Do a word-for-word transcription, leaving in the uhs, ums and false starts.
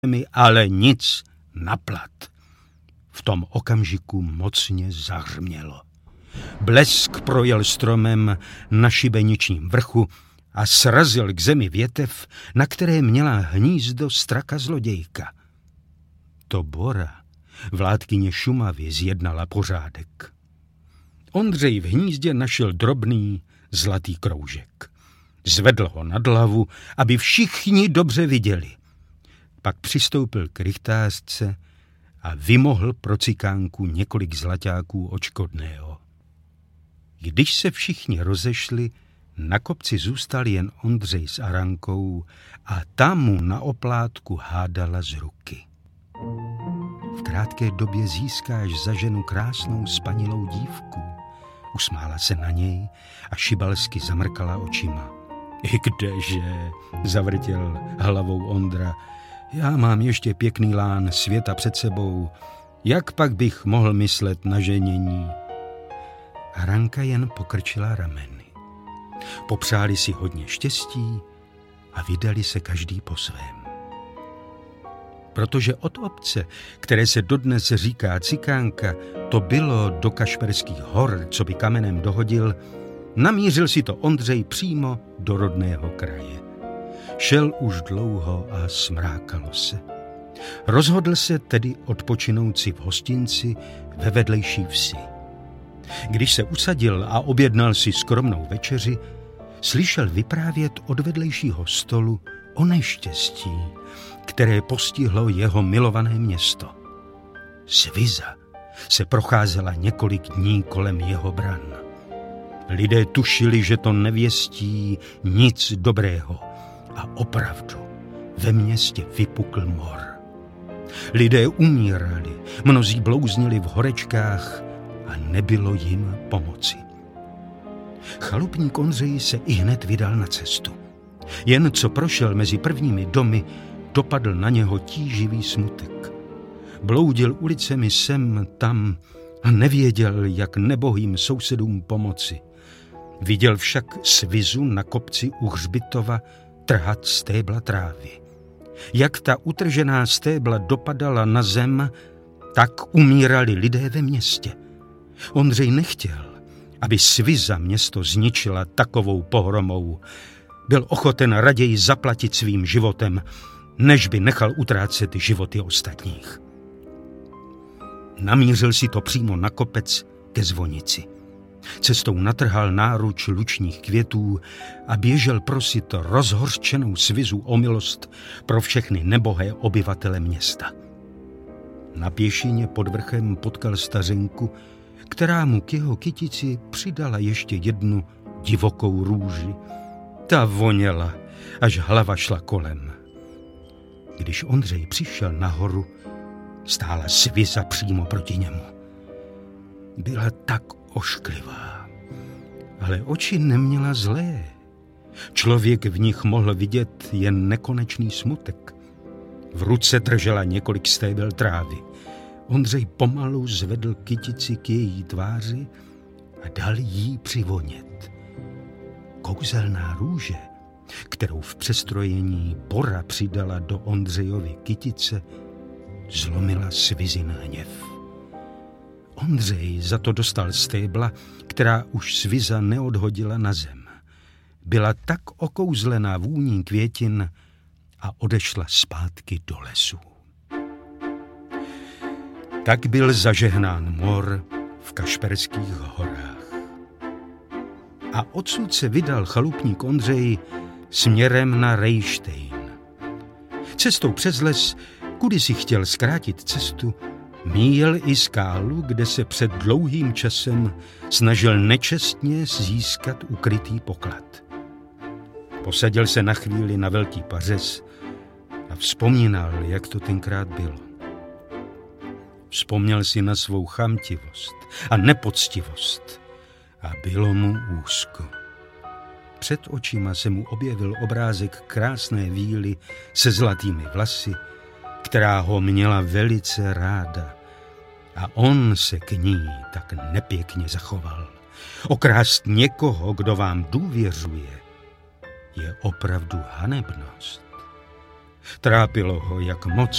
mi ale nic na plat. V tom okamžiku mocně zahřmělo. Blesk projel stromem na šibeničním vrchu a srazil k zemi větev, na které měla hnízdo straka zlodějka. To Bora, vládkyně Šumavy, zjednala pořádek. Ondřej v hnízdě našel drobný zlatý kroužek. Zvedl ho nad hlavu, aby všichni dobře viděli. Pak přistoupil k rychtářce a vymohl pro cikánku několik zlaťáků odškodného. Když se všichni rozešli, na kopci zůstal jen Ondřej s Arankou a ta mu na oplátku hádala z ruky. V krátké době získáš za ženu krásnou spanilou dívku. Usmála se na něj a šibalsky zamrkala očima. I kdeže, zavrtěl hlavou Ondra, já mám ještě pěkný lán světa před sebou, jak pak bych mohl myslet na ženění? Aranka jen pokrčila rameny. Popřáli si hodně štěstí a vydali se každý po svém. Protože od obce, které se dodnes říká Cikánka, to bylo do Kašperských hor, co by kamenem dohodil, namířil si to Ondřej přímo do rodného kraje. Šel už dlouho a smrákalo se. Rozhodl se tedy odpočinout si v hostinci ve vedlejší vsi. Když se usadil a objednal si skromnou večeři, slyšel vyprávět od vedlejšího stolu o neštěstí, které postihlo jeho milované město. Sviza se procházela několik dní kolem jeho bran. Lidé tušili, že to nevěstí nic dobrého a opravdu ve městě vypukl mor. Lidé umírali, mnozí blouznili v horečkách a nebylo jim pomoci. Chalupník Ondřej se ihned vydal na cestu. Jen co prošel mezi prvními domy, dopadl na něho tíživý smutek. Bloudil ulicemi sem, tam a nevěděl, jak nebohým sousedům pomoci. Viděl však Svizu na kopci u hřbitova trhat stébla trávy. Jak ta utržená stébla dopadala na zem, tak umírali lidé ve městě. Ondřej nechtěl, aby Sviza město zničila takovou pohromou. Byl ochoten raději zaplatit svým životem, než by nechal utrácet životy ostatních. Namířil si to přímo na kopec ke zvonici. Cestou natrhal náruč lučních květů a běžel prosit rozhořčenou Svizu o milost pro všechny nebohé obyvatele města. Na pěšině pod vrchem potkal stařenku, která mu k jeho kytici přidala ještě jednu divokou růži. Ta voněla, až hlava šla kolem. Když Ondřej přišel nahoru, stála Sviza přímo proti němu. Byla tak ošklivá, ale oči neměla zlé. Člověk v nich mohl vidět jen nekonečný smutek. V ruce držela několik stébel trávy. Ondřej pomalu zvedl kytici k její tváři a dal jí přivonět. Kouzelná růže, kterou v přestrojení Bora přidala do Ondřejovy kytice, zlomila Svizin hněv. Ondřej za to dostal stébla, která už Sviza neodhodila na zem. Byla tak okouzlená vůní květin a odešla zpátky do lesu. Tak byl zažehnán mor v Kašperských horách. A odsud se vydal chalupník Ondřej směrem na Rejštejn. Cestou přes les, kudy si chtěl zkrátit cestu, míjel i skálu, kde se před dlouhým časem snažil nečestně získat ukrytý poklad. Posadil se na chvíli na velký pařez a vzpomínal, jak to tenkrát bylo. Vzpomněl si na svou chamtivost a nepoctivost a bylo mu úzko. Před očima se mu objevil obrázek krásné víly se zlatými vlasy, která ho měla velice ráda, a on se k ní tak nepěkně zachoval. Okrást někoho, kdo vám důvěřuje, je opravdu hanebnost. Trápilo ho, jak moc